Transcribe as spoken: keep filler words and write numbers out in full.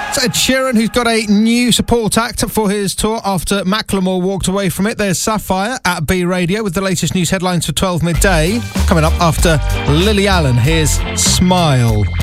It's Ed Sheeran, who's got a new support act for his tour after Macklemore walked away from it. There's Sapphire at B Radio with the latest news headlines for twelve midday. Coming up after Lily Allen, here's Smile.